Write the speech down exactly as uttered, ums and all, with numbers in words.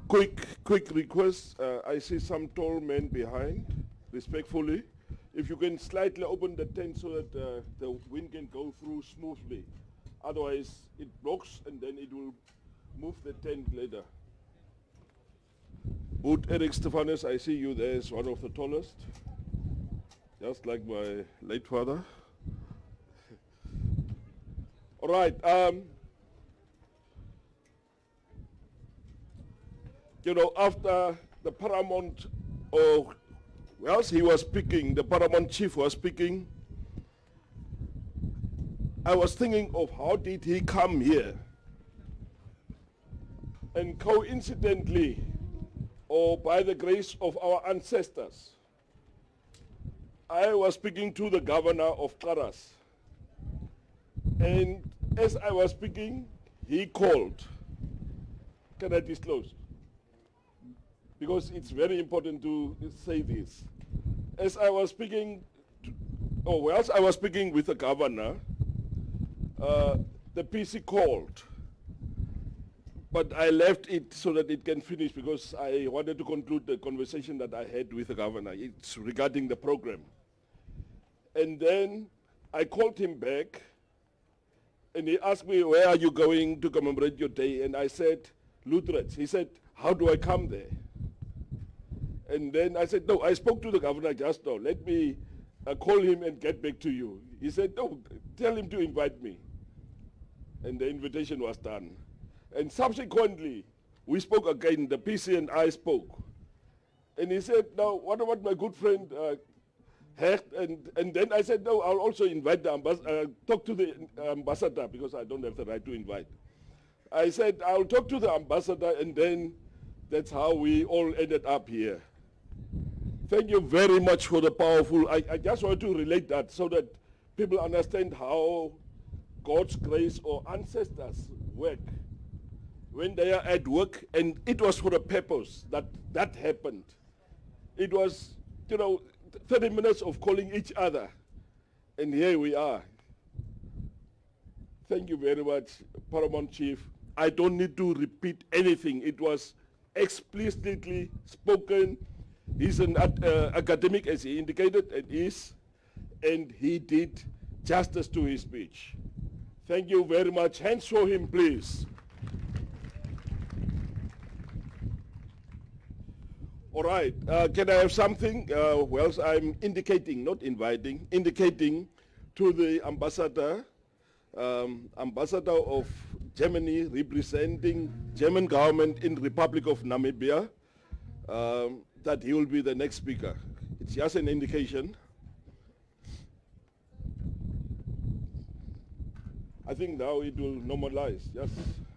quick, quick request. Uh, I see some tall men behind, respectfully. If you can slightly open the tent so that uh, the wind can go through smoothly. Otherwise, it blocks and then it will move the tent later. Boot Eric Stephanus, I see you there as one of the tallest. Just like my late father. All right. Um, you know, after the paramount, or whilst he was speaking, the paramount chief was speaking, I was thinking of how did he come here? And coincidentally, or by the grace of our ancestors, I was speaking to the governor of Karas. And as I was speaking, he called. Can I disclose? Because it's very important to say this. As I was speaking, to, or whilst I was speaking with the governor, uh, the P C called. But I left it so that it can finish because I wanted to conclude the conversation that I had with the governor. It's regarding the program. And then I called him back, and he asked me, where are you going to commemorate your day? And I said, Lutheran. He said, how do I come there? And then I said, no, I spoke to the governor just now. Let me uh, call him and get back to you. He said, no, tell him to invite me. And the invitation was done. And subsequently, we spoke again, the P C and I spoke. And he said, now, what about my good friend, uh, Hecht? And, and then I said, no, I'll also invite the ambassador, uh, talk to the ambassador, because I don't have the right to invite. I said, I'll talk to the ambassador, and then that's how we all ended up here. Thank you very much for the powerful, I, I just want to relate that so that people understand how God's grace or ancestors work when they are at work, and it was for a purpose that that happened. It was, you know, thirty minutes of calling each other, and here we are. Thank you very much, Paramount Chief. I don't need to repeat anything. It was explicitly spoken. He's an uh, academic, as he indicated, and is, and he did justice to his speech. Thank you very much. Hands for him, please. All right, uh, can I have something? Uh, well, I'm indicating, not inviting, indicating to the ambassador, um, ambassador of Germany representing German government in Republic of Namibia, um, that he will be the next speaker. It's just an indication. I think now it will normalize, yes.